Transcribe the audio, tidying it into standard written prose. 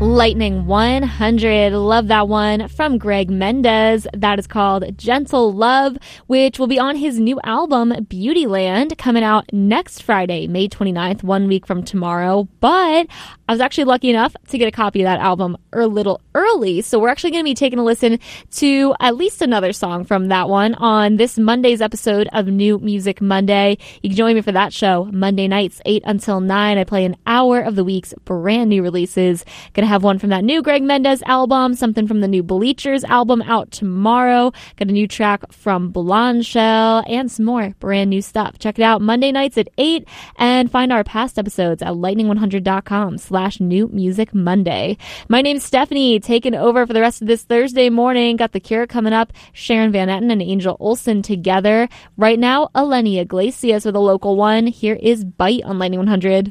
Lightning 100. Love that one from Greg Mendez. That is called Gentle Love, which will be on his new album, Beautyland, coming out next Friday, May 29th, 1 week from tomorrow. But I was actually lucky enough to get a copy of that album a little early. So we're actually going to be taking a listen to at least another song from that one on this Monday's episode of New Music Monday. You can join me for that show Monday nights, 8 until 9. I play an hour of the week's brand new releases. Gonna have one from that new Greg Mendez album, something from the new Bleachers album out tomorrow. Got a new track from Blonde Shell and some more brand new stuff. Check it out Monday nights at 8 and find our past episodes at lightning100.com/New Music Monday. My name's Stephanie, taking over for the rest of this Thursday morning. Got The Cure coming up, Sharon Van Etten and Angel Olsen together. Right now, Eleni Iglesias with a local one. Here is Bite on Lightning 100.